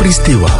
Peristiwa.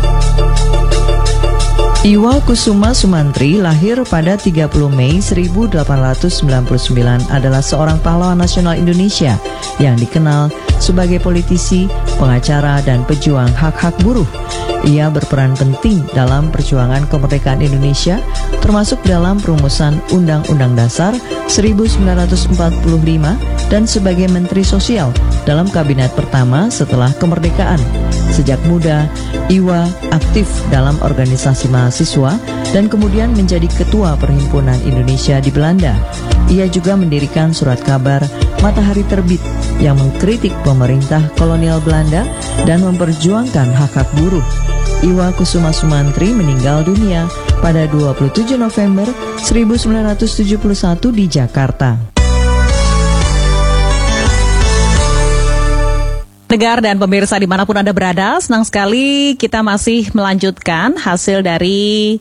Iwa Kusuma Sumantri lahir pada 30 Mei 1899 adalah seorang pahlawan nasional Indonesia yang dikenal sebagai politisi, pengacara, dan pejuang hak-hak buruh. Ia berperan penting dalam perjuangan kemerdekaan Indonesia, termasuk dalam perumusan Undang-Undang Dasar 1945 dan sebagai Menteri Sosial dalam kabinet pertama setelah kemerdekaan. Sejak muda, Iwa aktif dalam organisasi mahasiswa dan kemudian menjadi Ketua Perhimpunan Indonesia di Belanda. Ia juga mendirikan surat kabar Matahari Terbit yang mengkritik pemerintah kolonial Belanda dan memperjuangkan hak-hak buruh. Iwa Kusuma Sumantri meninggal dunia pada 27 November 1971 di Jakarta. Pendengar dan pemirsa dimanapun Anda berada, senang sekali kita masih melanjutkan hasil dari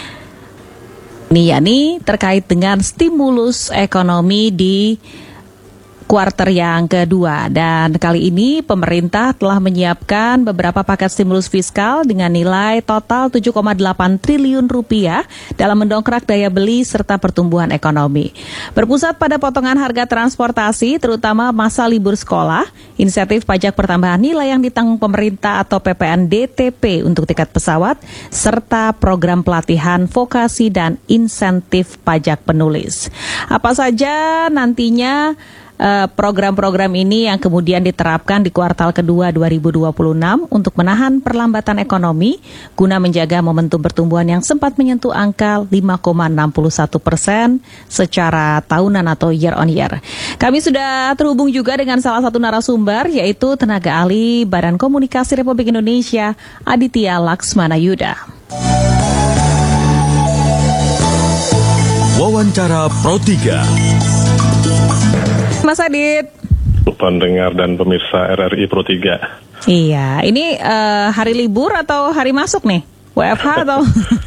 Niyani terkait dengan stimulus ekonomi di kuarter yang kedua. Dan kali ini pemerintah telah menyiapkan beberapa paket stimulus fiskal dengan nilai total 7,8 triliun rupiah dalam mendongkrak daya beli serta pertumbuhan ekonomi. Berpusat pada potongan harga transportasi, terutama masa libur sekolah, insentif pajak pertambahan nilai yang ditanggung pemerintah atau PPN-DTP untuk tiket pesawat, serta program pelatihan vokasi dan insentif pajak penulis. Apa saja nantinya program-program ini yang kemudian diterapkan di kuartal kedua 2026 untuk menahan perlambatan ekonomi guna menjaga momentum pertumbuhan yang sempat menyentuh angka 5,61% secara tahunan atau year on year. Kami sudah terhubung juga dengan salah satu narasumber, yaitu tenaga ahli Badan Komunikasi Republik Indonesia, Aditya Laksmana Yuda. Wawancara Pro 3. Mas Adit. Pendengar dan pemirsa RRI Pro 3. Iya, ini hari libur atau hari masuk nih? WFH atau?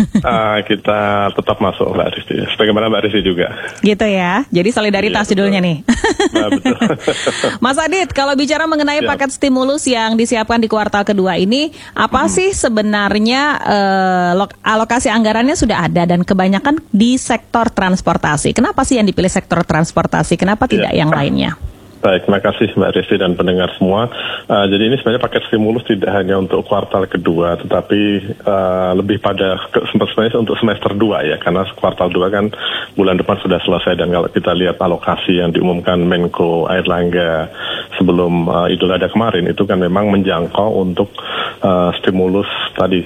Kita tetap masuk Mbak Rizky, sebagaimana Mbak Rizky juga. Gitu ya, jadi solidaritas judulnya nih. Nah, betul. Mas Adit, kalau bicara mengenai paket stimulus yang disiapkan di kuartal kedua ini, apa sih sebenarnya alokasi anggarannya sudah ada dan kebanyakan di sektor transportasi. Kenapa sih yang dipilih sektor transportasi, kenapa tidak yang lainnya? Baik, terima kasih Mbak Rizky dan pendengar semua. Jadi ini sebenarnya paket stimulus tidak hanya untuk kuartal kedua, tetapi lebih pada sebenarnya untuk semester 2 ya, karena kuartal 2 kan bulan depan sudah selesai, dan kalau kita lihat alokasi yang diumumkan Menko Airlangga sebelum Idul Adha kemarin, itu kan memang menjangkau untuk stimulus tadi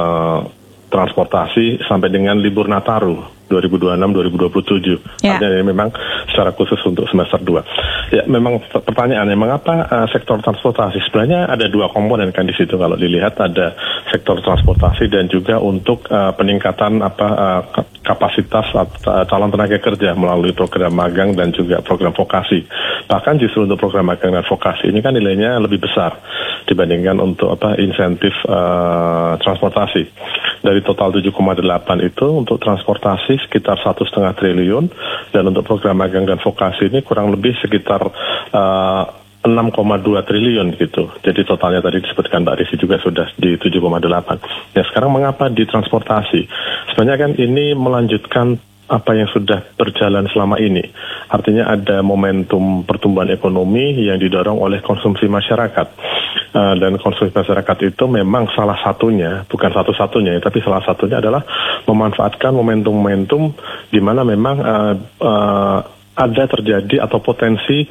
transportasi sampai dengan libur Nataru 2026-2027. Ya. Artinya memang secara khusus untuk semester 2. Ya, memang pertanyaannya mengapa sektor transportasi? Sebenarnya ada dua komponen kan di situ kalau dilihat, ada sektor transportasi dan juga untuk peningkatan kapasitas calon tenaga kerja melalui program magang dan juga program vokasi. Bahkan justru untuk program magang dan vokasi ini kan nilainya lebih besar dibandingkan untuk insentif transportasi. Dari total 7,8 itu untuk transportasi sekitar 1,5 triliun, dan untuk program magang dan vokasi ini kurang lebih sekitar 6,2 triliun gitu. Jadi totalnya tadi disebutkan Mbak Risi juga sudah di 7,8. Ya, sekarang mengapa di transportasi? Sebenarnya kan ini melanjutkan apa yang sudah berjalan selama ini. Artinya ada momentum pertumbuhan ekonomi yang didorong oleh konsumsi masyarakat. Dan konsumsi masyarakat itu memang salah satunya, bukan satu-satunya, tapi salah satunya adalah memanfaatkan momentum-momentum di mana memang ada terjadi atau potensi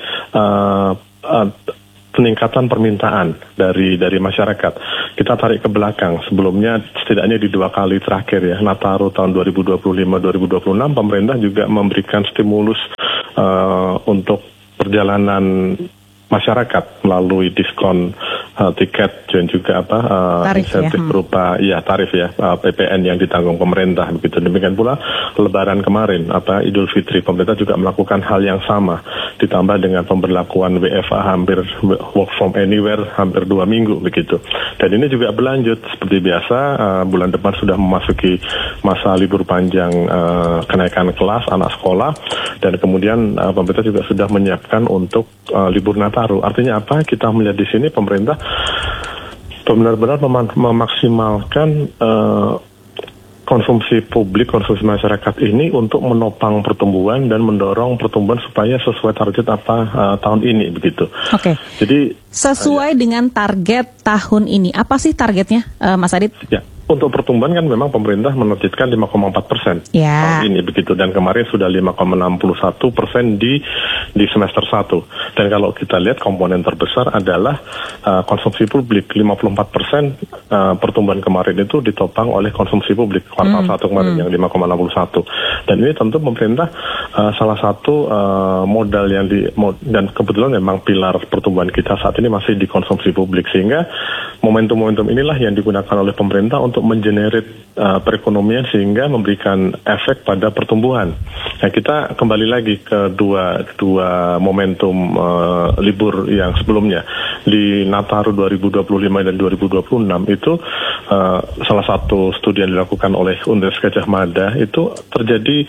peningkatan permintaan dari masyarakat. Kita tarik ke belakang, sebelumnya setidaknya di 2 kali terakhir ya, Nataru tahun 2025-2026, pemerintah juga memberikan stimulus untuk perjalanan masyarakat melalui diskon tiket dan juga insentif berupa tarif ya, PPN yang ditanggung pemerintah begitu. Demikian pula Lebaran kemarin Idul Fitri, pemerintah juga melakukan hal yang sama, ditambah dengan pemberlakuan WFA hampir work from anywhere hampir 2 minggu begitu. Dan ini juga berlanjut seperti biasa, bulan depan sudah memasuki masa libur panjang kenaikan kelas anak sekolah, dan kemudian pemerintah juga sudah menyiapkan untuk libur Nataru. Artinya apa? Kita melihat di sini pemerintah benar-benar memaksimalkan konsumsi publik, konsumsi masyarakat ini untuk menopang pertumbuhan dan mendorong pertumbuhan supaya sesuai target tahun ini begitu. Oke. Jadi sesuai dengan target tahun ini, apa sih targetnya, Mas Adit? Ya. Untuk pertumbuhan kan memang pemerintah menargetkan 5,4% tahun ini begitu, dan kemarin sudah 5,61% di semester 1. Dan kalau kita lihat komponen terbesar adalah konsumsi publik, 54% pertumbuhan kemarin itu ditopang oleh konsumsi publik kuartal 1 kemarin yang 5,61. Dan ini tentu pemerintah salah satu modal yang dan kebetulan memang pilar pertumbuhan kita saat ini masih di konsumsi publik, sehingga momentum-momentum inilah yang digunakan oleh pemerintah untuk mengenerate perekonomian sehingga memberikan efek pada pertumbuhan. Nah, kita kembali lagi ke dua momentum libur yang sebelumnya. Di Nataru 2025 dan 2026 itu salah satu studi yang dilakukan oleh Universitas Gadjah Mada itu terjadi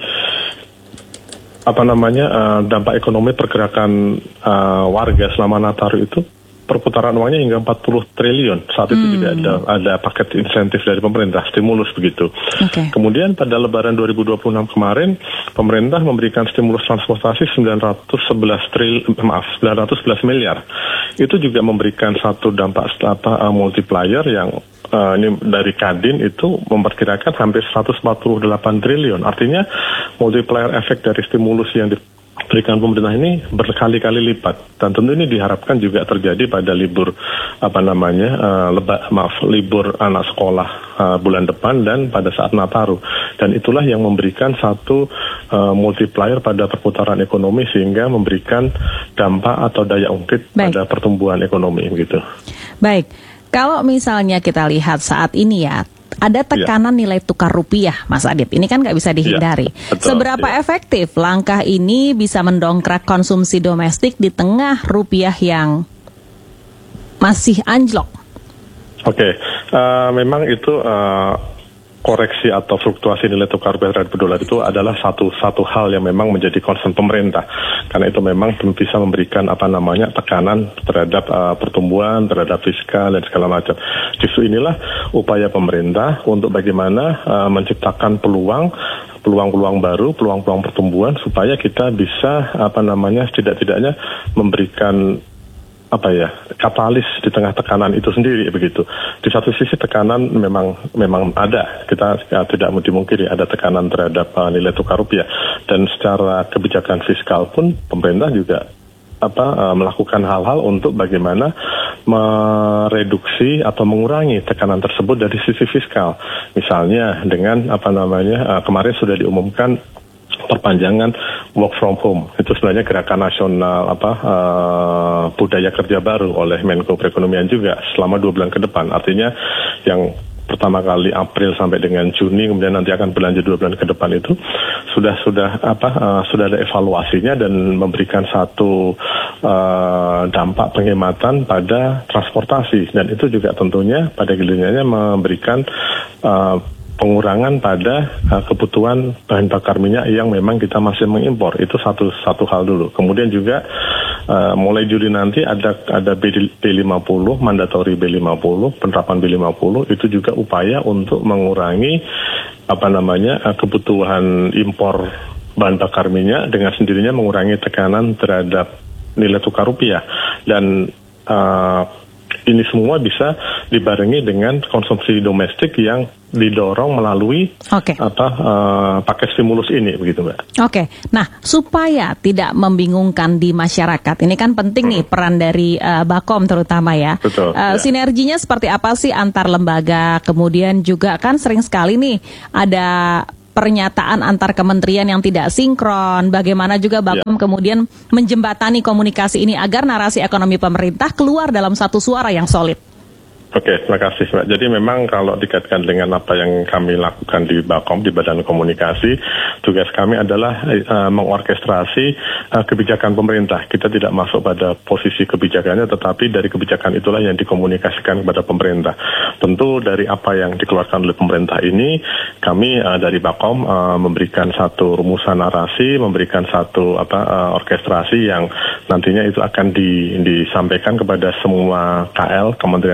dampak ekonomi pergerakan warga selama Nataru itu perputaran uangnya hingga 40 triliun. Saat itu juga ada paket insentif dari pemerintah, stimulus begitu. Okay. Kemudian pada Lebaran 2026 kemarin, pemerintah memberikan stimulus transportasi 911 miliar. Itu juga memberikan satu dampak multiplier yang ini dari Kadin itu memperkirakan hampir 148 triliun. Artinya multiplier efek dari stimulus yang diberikan pemerintah ini berkali-kali lipat, dan tentu ini diharapkan juga terjadi pada libur libur anak sekolah bulan depan dan pada saat Nataru, dan itulah yang memberikan satu multiplier pada perputaran ekonomi sehingga memberikan dampak atau daya ungkit pada pertumbuhan ekonomi begitu. Baik, kalau misalnya kita lihat saat ini ya, ada tekanan nilai tukar rupiah, Mas Adit. Ini kan nggak bisa dihindari. Seberapa efektif langkah ini bisa mendongkrak konsumsi domestik di tengah rupiah yang masih anjlok? Oke, memang itu koreksi atau fluktuasi nilai tukar rupiah terhadap dolar itu adalah satu hal yang memang menjadi concern pemerintah, karena itu memang bisa memberikan tekanan terhadap pertumbuhan, terhadap fiskal dan segala macam. Justru inilah upaya pemerintah untuk bagaimana menciptakan peluang-peluang baru, peluang-peluang pertumbuhan supaya kita bisa setidak-tidaknya memberikan katalis di tengah tekanan itu sendiri begitu. Di satu sisi tekanan memang ada, kita tidak dimungkiri ada tekanan terhadap nilai tukar rupiah, dan secara kebijakan fiskal pun pemerintah juga melakukan hal-hal untuk bagaimana mereduksi atau mengurangi tekanan tersebut dari sisi fiskal. Misalnya dengan kemarin sudah diumumkan perpanjangan work from home. Itu sebenarnya gerakan nasional budaya kerja baru oleh Menko Perekonomian juga selama 2 bulan ke depan. Artinya yang pertama kali April sampai dengan Juni, kemudian nanti akan berlanjut 2 bulan ke depan itu sudah ada evaluasinya dan memberikan satu dampak penghematan pada transportasi, dan itu juga tentunya pada gilirannya memberikan pengurangan pada kebutuhan bahan bakar minyak yang memang kita masih mengimpor. Itu satu hal dulu. Kemudian juga mulai Juli nanti ada B50, mandatory B50, penerapan B50, itu juga upaya untuk mengurangi kebutuhan impor bahan bakar minyak, dengan sendirinya mengurangi tekanan terhadap nilai tukar rupiah. Dan ini semua bisa dibarengi dengan konsumsi domestik yang didorong melalui paket stimulus ini, begitu Mbak. Oke, nah supaya tidak membingungkan di masyarakat, ini kan penting nih peran dari Bakom terutama ya. Betul. Sinerginya seperti apa sih antar lembaga? Kemudian juga kan sering sekali nih ada pernyataan antar kementerian yang tidak sinkron. Bagaimana juga Bakom kemudian menjembatani komunikasi ini agar narasi ekonomi pemerintah keluar dalam satu suara yang solid? Oke, terima kasih Mbak. Jadi memang kalau dikaitkan dengan apa yang kami lakukan di Bakom, di Badan Komunikasi, tugas kami adalah mengorkestrasi kebijakan pemerintah. Kita tidak masuk pada posisi kebijakannya, tetapi dari kebijakan itulah yang dikomunikasikan kepada pemerintah. Tentu dari apa yang dikeluarkan oleh pemerintah ini, kami dari Bakom memberikan satu rumusan narasi, memberikan satu orkestrasi yang nantinya itu akan disampaikan kepada semua KL, kementerian dan lembaga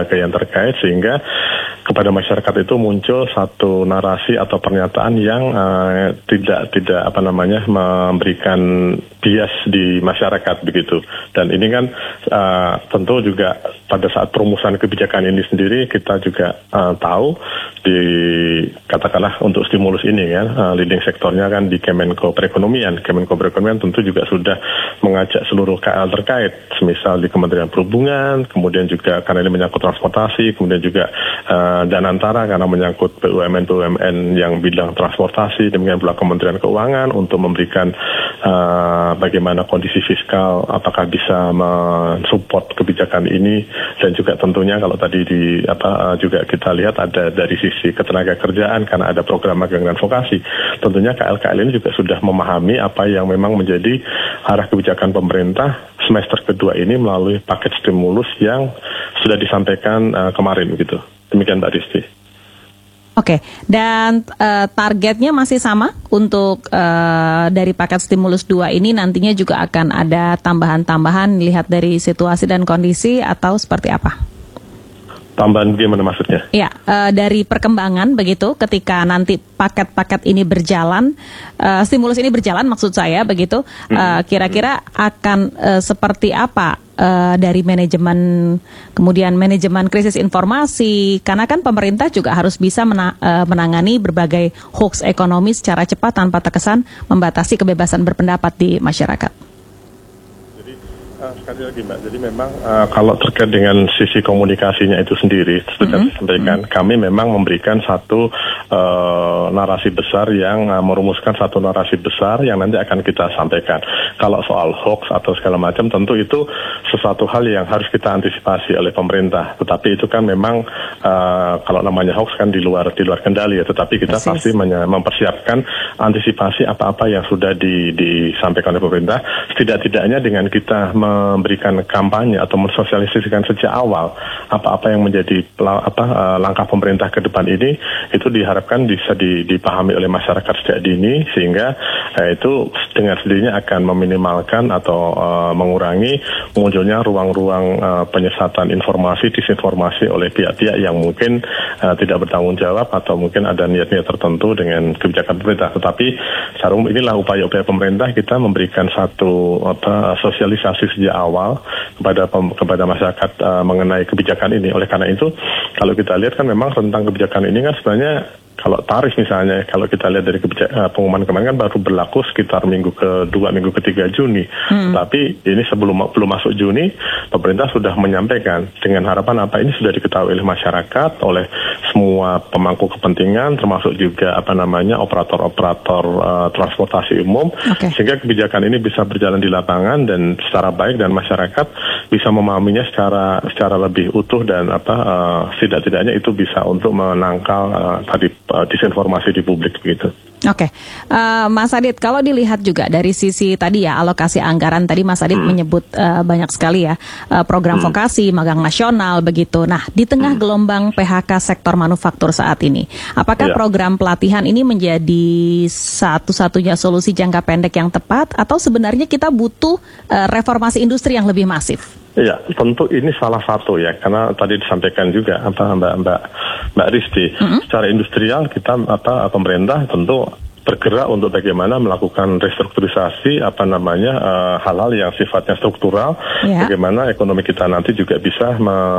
lembaga yang terkait, sehingga kepada masyarakat itu muncul satu narasi atau pernyataan yang tidak memberikan bias di masyarakat begitu. Dan ini kan tentu juga pada saat perumusan kebijakan ini sendiri kita juga tahu katakanlah untuk stimulus ini kan leading sektornya kan di Kemenko Perekonomian tentu juga sudah mengajak seluruh KL terkait, semisal di Kementerian Perhubungan, kemudian juga karena ini menyangkut transportasi, kemudian juga Danantara karena menyangkut BUMN yang bidang transportasi, demikian pula Kementerian Keuangan untuk memberikan bagaimana kondisi fiskal, apakah bisa mensupport kebijakan ini, dan juga tentunya kalau tadi juga kita lihat ada dari sisi ketenaga kerjaan karena ada program magang dan vokasi. Tentunya KL ini juga sudah memahami apa yang memang menjadi arah kebijakan pemerintah semester kedua ini melalui paket stimulus yang sudah disampaikan kemarin begitu. Demikian Mbak Risti. Oke, dan targetnya masih sama untuk dari paket stimulus 2 ini nantinya juga akan ada tambahan-tambahan lihat dari situasi dan kondisi atau seperti apa? Tambahan gimana maksudnya? Ya, dari perkembangan begitu ketika nanti paket-paket ini berjalan, stimulus ini berjalan maksud saya begitu, kira-kira akan seperti apa dari manajemen, kemudian manajemen krisis informasi, karena kan pemerintah juga harus bisa menangani berbagai hoax ekonomi secara cepat tanpa terkesan membatasi kebebasan berpendapat di masyarakat. Sekali lagi Mbak, jadi memang kalau terkait dengan sisi komunikasinya itu sendiri, sudah disampaikan, kami memang memberikan satu narasi besar yang merumuskan satu narasi besar yang nanti akan kita sampaikan. Kalau soal hoax atau segala macam, tentu itu sesuatu hal yang harus kita antisipasi oleh pemerintah. Tetapi itu kan memang kalau namanya hoax kan di luar kendali ya. Tetapi kita pasti mempersiapkan antisipasi apa-apa yang sudah disampaikan oleh pemerintah. Tidak-tidaknya dengan kita memberikan kampanye atau mensosialisasikan sejak awal apa-apa yang menjadi langkah pemerintah ke depan ini, itu diharapkan bisa dipahami oleh masyarakat sejak dini, sehingga itu dengan sendirinya akan meminimalkan atau mengurangi munculnya ruang-ruang penyesatan informasi, disinformasi oleh pihak-pihak yang mungkin tidak bertanggung jawab atau mungkin ada niat-niat tertentu dengan kebijakan pemerintah. Tetapi inilah upaya-upaya pemerintah, kita memberikan satu sosialisasi sejak awal kepada masyarakat mengenai kebijakan ini. Oleh karena itu, kalau kita lihat kan memang tentang kebijakan ini kan sebenarnya kalau tarif misalnya, kalau kita lihat dari pengumuman kemarin kan baru berlaku sekitar minggu kedua, minggu ketiga Juni. Tapi ini belum masuk Juni, pemerintah sudah menyampaikan dengan harapan ini sudah diketahui oleh masyarakat, oleh semua pemangku kepentingan, termasuk juga operator-operator transportasi umum, sehingga kebijakan ini bisa berjalan di lapangan dan secara baik, dan masyarakat bisa memahaminya secara lebih utuh, dan setidak-tidaknya itu bisa untuk menangkal disinformasi di publik begitu. Oke, Mas Adit, kalau dilihat juga dari sisi tadi ya alokasi anggaran, tadi Mas Adit menyebut banyak sekali ya program vokasi, magang nasional begitu. Nah, di tengah gelombang PHK sektor manufaktur saat ini, apakah program pelatihan ini menjadi satu-satunya solusi jangka pendek yang tepat, atau sebenarnya kita butuh reformasi industri yang lebih masif? Ya, tentu ini salah satu ya, karena tadi disampaikan juga Mbak Risti, secara industrial kita pemerintah tentu bergerak untuk bagaimana melakukan restrukturisasi hal-hal yang sifatnya struktural, bagaimana ekonomi kita nanti juga bisa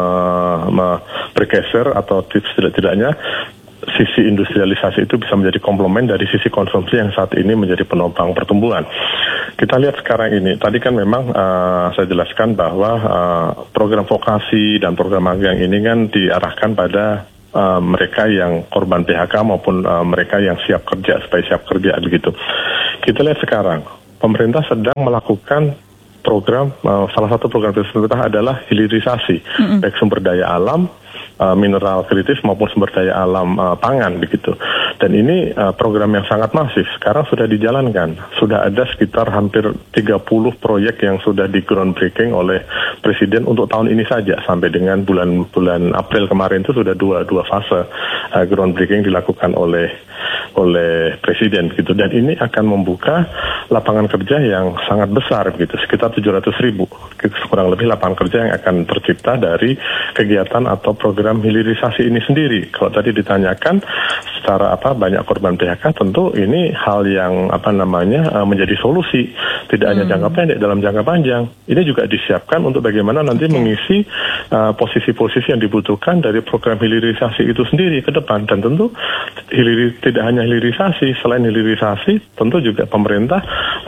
bergeser atau setidaknya sisi industrialisasi itu bisa menjadi komplement dari sisi konsumsi yang saat ini menjadi penopang pertumbuhan. Kita lihat sekarang ini, tadi kan memang saya jelaskan bahwa program vokasi dan program magang ini kan diarahkan pada mereka yang korban PHK maupun mereka yang siap kerja, supaya siap kerja begitu. Kita lihat sekarang, pemerintah sedang melakukan program, salah satu program pemerintah adalah hilirisasi, baik sumber daya alam, mineral kritis maupun sumber daya alam pangan begitu. Dan ini program yang sangat masif. Sekarang sudah dijalankan. Sudah ada sekitar hampir 30 proyek yang sudah di groundbreaking oleh Presiden untuk tahun ini saja. Sampai dengan bulan April kemarin itu sudah dua fase groundbreaking dilakukan oleh Presiden gitu. Dan ini akan membuka lapangan kerja yang sangat besar begitu, sekitar 700.000, kurang lebih lapangan kerja yang akan tercipta dari kegiatan atau program hilirisasi ini sendiri. Kalau tadi ditanyakan secara banyak korban PHK, tentu ini hal yang menjadi solusi, tidak hanya jangka pendek, dalam jangka panjang. Ini juga disiapkan untuk bagaimana nanti mengisi posisi-posisi yang dibutuhkan dari program hilirisasi itu sendiri ke depan. Dan tentu tidak hanya hilirisasi, selain hilirisasi tentu juga pemerintah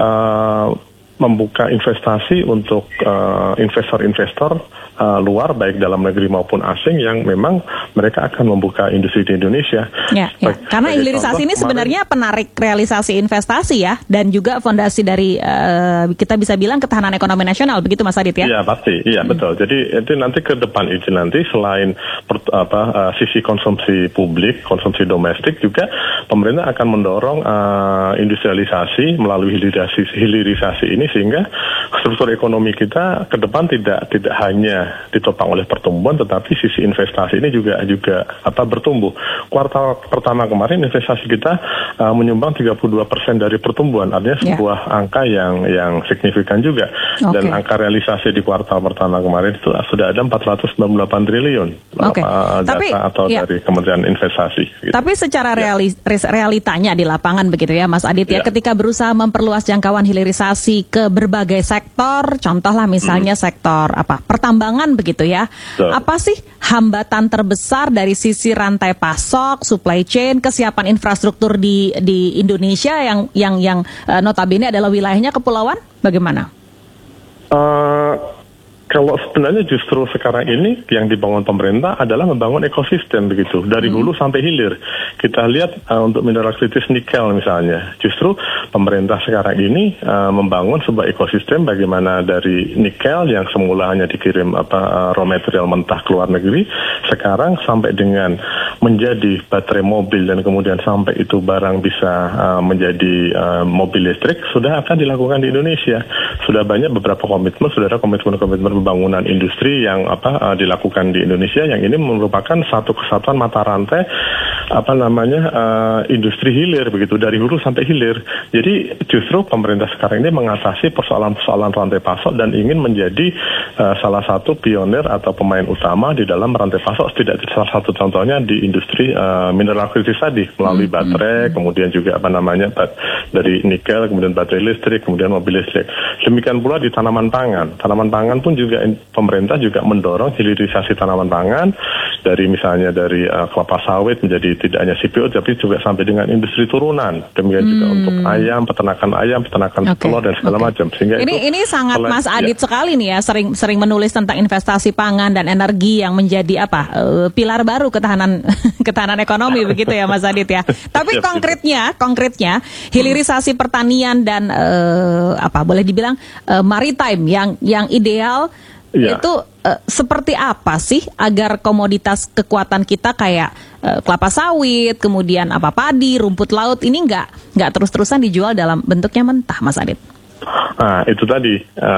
membuka investasi untuk investor-investor luar, baik dalam negeri maupun asing, yang memang mereka akan membuka industri di Indonesia. Ya. Karena hilirisasi ini sebenarnya penarik realisasi investasi ya, dan juga fondasi dari kita bisa bilang ketahanan ekonomi nasional, begitu Mas Adit ya? Iya pasti, iya betul. Jadi itu nanti ke depan itu nanti selain sisi konsumsi publik, konsumsi domestik, juga pemerintah akan mendorong industrialisasi melalui hilirisasi ini, sehingga struktur ekonomi kita ke depan tidak hanya ditopang oleh pertumbuhan, tetapi sisi investasi ini juga bertumbuh. Kuartal pertama kemarin investasi kita menyumbang 32% dari pertumbuhan, artinya sebuah angka yang signifikan juga. Dan angka realisasi di kuartal pertama kemarin itu sudah ada 498 triliun data dari Kementerian Investasi. Gitu. Tapi secara realitanya di lapangan begitu ya Mas Adit ya, ketika berusaha memperluas jangkauan hilirisasi ke berbagai sektor, contohlah misalnya sektor pertambangan begitu ya. Apa sih hambatan terbesar dari sisi rantai pasok, supply chain, kesiapan infrastruktur di Indonesia yang notabene adalah wilayahnya kepulauan? Bagaimana? Kalau sebenarnya justru sekarang ini yang dibangun pemerintah adalah membangun ekosistem begitu, dari hulu sampai hilir. Kita lihat untuk mineral kritis nikel misalnya, justru pemerintah sekarang ini membangun sebuah ekosistem bagaimana dari nikel yang semula hanya dikirim raw material mentah ke luar negeri, sekarang sampai dengan menjadi baterai mobil dan kemudian sampai itu barang bisa menjadi mobil listrik, sudah akan dilakukan di Indonesia. Sudah banyak beberapa komitmen, sudah ada komitmen pembangunan industri yang dilakukan di Indonesia, yang ini merupakan satu kesatuan mata rantai industri hilir begitu, dari hulu sampai hilir. Jadi justru pemerintah sekarang ini mengatasi persoalan-persoalan rantai pasok dan ingin menjadi salah satu pionir atau pemain utama di dalam rantai pasok. Salah satu contohnya di industri mineral kritis tadi, melalui baterai, kemudian juga dari nikel, kemudian baterai listrik, kemudian mobil listrik. Demikian pula di tanaman pangan. Tanaman pangan pun juga pemerintah juga mendorong hilirisasi tanaman pangan, dari misalnya dari kelapa sawit menjadi tidak hanya CPO tapi juga sampai dengan industri turunan. Demikian juga untuk peternakan telur dan segala macam. Sehingga ini sangat Mas Adit sekali nih ya, sering menulis tentang investasi pangan dan energi yang menjadi pilar baru ketahanan ekonomi begitu ya Mas Adit ya. Tapi konkretnya hilirisasi pertanian dan boleh dibilang maritime yang ideal itu seperti apa sih agar komoditas kekuatan kita kayak kelapa sawit, kemudian padi, rumput laut ini nggak terus-terusan dijual dalam bentuknya mentah, Mas Adit? Itu tadi.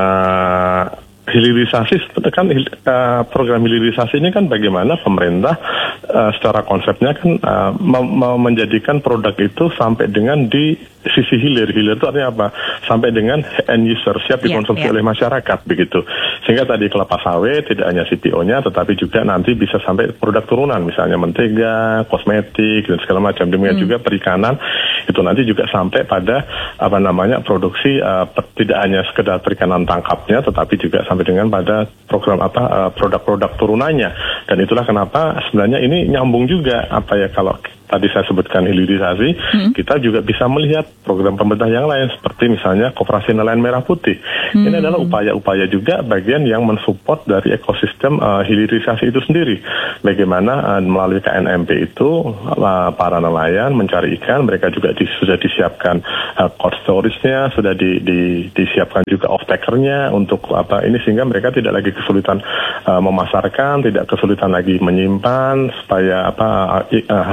Hilirisasi kan program hilirisasi ini kan bagaimana pemerintah secara konsepnya kan menjadikan produk itu sampai dengan di sisi hilir. Hilir itu artinya apa? Sampai dengan end user, siap dikonsumsi oleh masyarakat begitu. Sehingga tadi kelapa sawit tidak hanya CPO-nya tetapi juga nanti bisa sampai produk turunan, misalnya mentega, kosmetik dan segala macam. Demikian juga perikanan itu nanti juga sampai pada produksi tidak hanya sekedar perikanan tangkapnya tetapi juga sampai dengan pada program produk-produk turunannya. Dan itulah kenapa sebenarnya ini nyambung juga kalau tadi saya sebutkan hilirisasi, kita juga bisa melihat program pemerintah yang lain seperti misalnya Koperasi Nelayan Merah Putih. Ini adalah upaya-upaya juga bagian yang mensupport dari ekosistem hilirisasi itu sendiri. Bagaimana melalui KNMP itu para nelayan mencari ikan, mereka juga sudah disiapkan cold storage-nya, sudah disiapkan juga off-taker-nya untuk ini, sehingga mereka tidak lagi kesulitan memasarkan, tidak kesulitan lagi menyimpan supaya hasil tangkap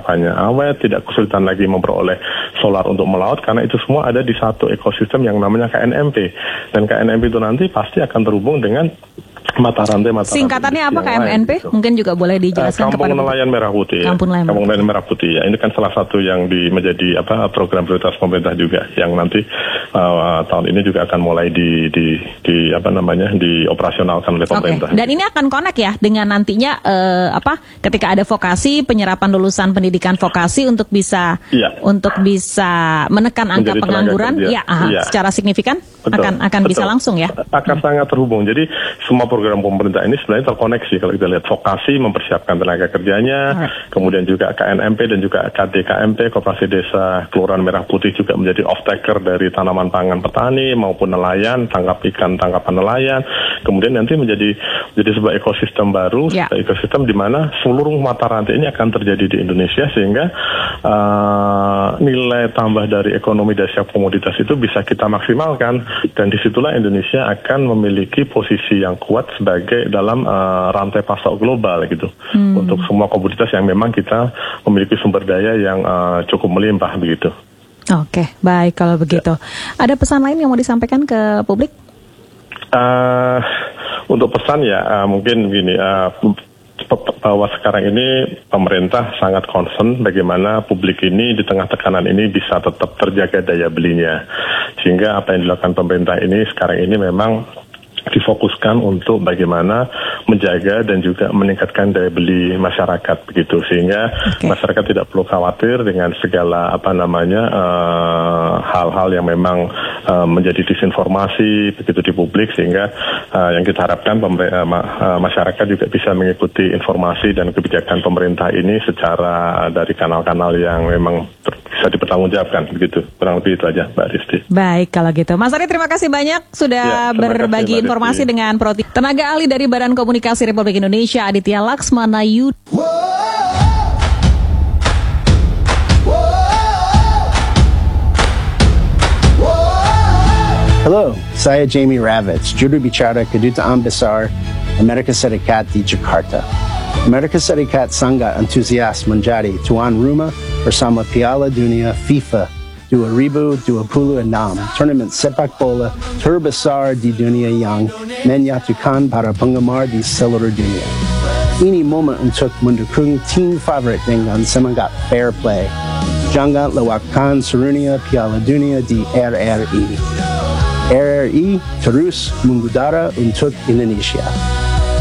penginapannya awet, tidak kesulitan lagi memperoleh solar untuk melaut, karena itu semua ada di satu ekosistem yang namanya KNMP. Dan KNMP itu nanti pasti akan terhubung dengan mata rantai. Singkatannya apa KMNP? Gitu. Mungkin juga boleh dijelaskan Kampung kepada Nelayan Merah Putih. Kampung Nelayan Merah Putih. Ya, ini kan salah satu yang menjadi program prioritas pemerintah juga, yang nanti tahun ini juga akan mulai dioperasionalkan oleh pemerintah. Dan ini akan connect ya dengan nantinya ketika ada vokasi, penyerapan lulusan pendidikan vokasi untuk bisa menekan angka pengangguran secara signifikan. Betul, akan bisa langsung ya. Akan sangat terhubung. Jadi semua program pemerintah ini sebenarnya terkoneksi. Kalau kita lihat vokasi mempersiapkan tenaga kerjanya, kemudian juga KNMP dan juga KDKMP, Koperasi Desa Kelurahan Merah Putih juga menjadi off-taker dari tanaman pangan petani maupun nelayan, tangkap ikan, tangkapan nelayan. Kemudian nanti menjadi sebuah ekosistem baru, ekosistem di mana seluruh mata rantai ini akan terjadi di Indonesia, sehingga nilai tambah dari ekonomi dari setiap komoditas itu bisa kita maksimalkan. Dan disitulah Indonesia akan memiliki posisi yang kuat sebagai dalam rantai pasok global gitu, untuk semua komoditas yang memang kita memiliki sumber daya yang cukup melimpah begitu. Oke, baik kalau begitu. Ada pesan lain yang mau disampaikan ke publik? Untuk pesan mungkin begini, bahwa sekarang ini pemerintah sangat concern bagaimana publik ini di tengah tekanan ini bisa tetap terjaga daya belinya, sehingga apa yang dilakukan pemerintah ini sekarang ini memang difokuskan untuk bagaimana menjaga dan juga meningkatkan daya beli masyarakat begitu, sehingga masyarakat tidak perlu khawatir dengan segala hal-hal yang memang menjadi disinformasi begitu di publik, sehingga yang kita harapkan masyarakat juga bisa mengikuti informasi dan kebijakan pemerintah ini secara dari kanal-kanal yang memang bisa dipertanggungjawabkan begitu. Kurang lebih itu aja, Mbak Risti. Baik kalau gitu. Mas Ari, terima kasih banyak sudah berbagi informasi dengan Proti. Tenaga ahli dari Badan Komunikasi Republik Indonesia, Aditya Laksmana Yud. Hello, saya Jamie Ravitz, juru bicara Kedutaan Besar Amerika Serikat di Jakarta. Amerika Serikat sangat antusias menjadi tuan rumah bersama Piala Dunia FIFA 2026, tournament sepak bola terbesar di dunia yang menyatukan para penggemar di seluruh dunia. Ini momen untuk mendukung tim favorit dengan semangat fair play. Jangan lewatkan serunya Piala Dunia di RRI. RRI terus mengudara untuk Indonesia.